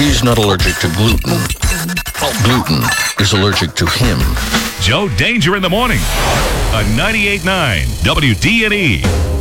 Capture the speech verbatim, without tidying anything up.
He's not allergic to gluten. Gluten is allergic to him. Joe Danger in the morning on ninety-eight point nine W D N E.